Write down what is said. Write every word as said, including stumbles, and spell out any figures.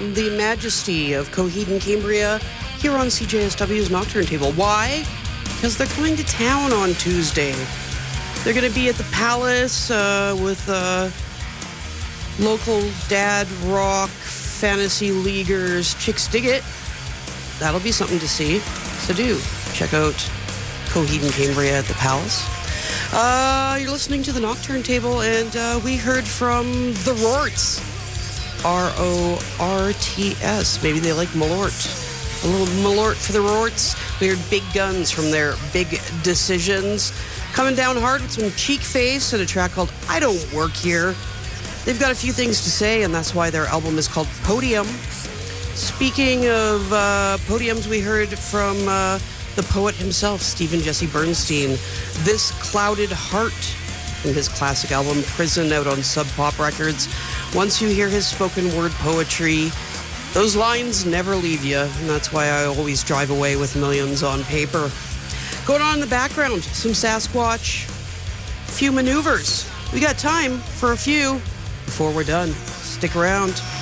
the majesty of Coheed and Cambria here on C J S W's Nocturne Table. Why? Because they're coming to town on Tuesday. They're going to be at the Palace uh, with uh, local dad rock fantasy leaguers Chicks Dig It. That'll be something to see. So do check out Coheed and Cambria at the Palace. Uh, you're listening to the Nocturne Table, and uh, we heard from the Rorts. R O R T S. Maybe they like Malort. A little Malort for the Rorts. We heard Big Guns from their Big Decisions. Coming down hard with some Cheek Face and a track called I Don't Work Here. They've got a few things to say, and that's why their album is called Podium. Speaking of uh, podiums, we heard from uh, the poet himself, Stephen Jesse Bernstein. This Clouded Heart from his classic album Prison, out on Sub Pop Records. Once you hear his spoken word poetry, those lines never leave you, and that's why I always drive away with millions on paper. Going on in the background, some Sasquatch, a few maneuvers. We got time for a few before we're done. Stick around.